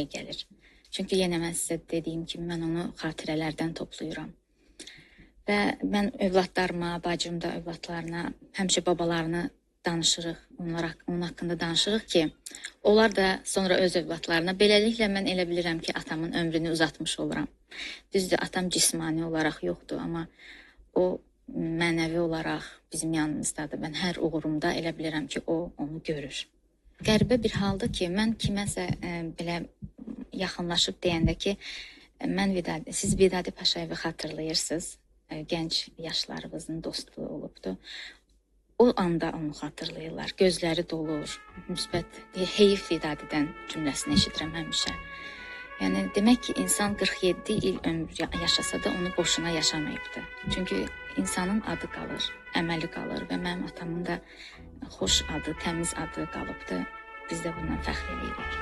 gəlir. Çünki yenə mən sizə dediyim kimi mən onu xatirələrdən toplayıram. Və mən övladlarıma, bacım da övladlarına, həmişə babalarını danışırıq, onun haqqında danışırıq ki, onlar da sonra öz övladlarına, beləliklə mən elə bilirəm ki, atamın ömrünü uzatmış oluram. Düzdür, atam cismani olaraq yoxdur, amma o mənəvi olaraq bizim yanımızdadır. Mən hər uğurumda elə bilirəm ki, o onu görür. Qəribə bir haldır ki, mən kiməsə belə yaxınlaşıb deyəndə ki, siz Vidadi Paşayevi xatırlayırsınız, gənc yaşlarımızın dostluğu olubdu. O anda onu xatırlayırlar, gözləri dolur, müsbət, heyif Vidadidən cümləsini eşidirəm həmişə. Yəni, demək ki, insan 47 il ömür yaşasa da onu boşuna yaşamayıbdır. Çünki insanın adı qalır, əməli qalır və mənim atamın da xoş adı, təmiz adı qalıbdır. Biz də bundan fəxr edirik.